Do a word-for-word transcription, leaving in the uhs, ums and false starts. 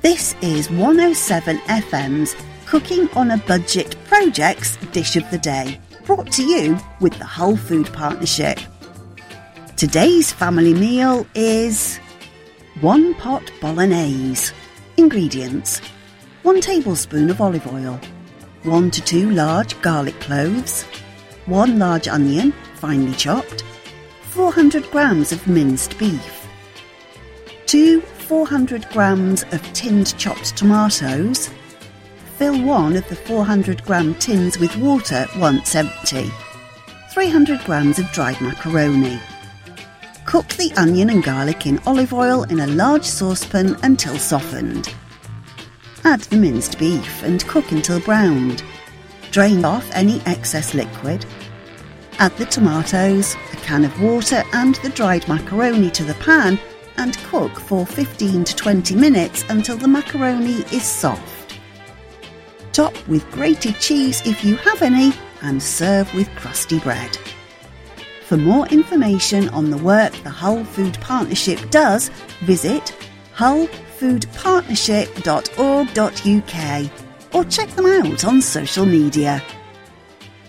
This is one oh seven F M's Cooking on a Budget Project's Dish of the Day, brought to you with the Hull Food Partnership. Today's family meal is one pot bolognese. Ingredients: one tablespoon of olive oil, one to two large garlic cloves, one large onion, finely chopped, four hundred grams of minced beef, two four hundred grams of tinned chopped tomatoes. Fill one of the four hundred gram tins with water once empty. three hundred grams of dried macaroni. Cook the onion and garlic in olive oil in a large saucepan until softened. Add the minced beef and cook until browned. Drain off any excess liquid. Add the tomatoes, a can of water and the dried macaroni to the pan and cook for fifteen to twenty minutes until the macaroni is soft. Top with grated cheese if you have any and serve with crusty bread. For more information on the work the Hull Food Partnership does, visit hull food partnership dot org dot U K or check them out on social media.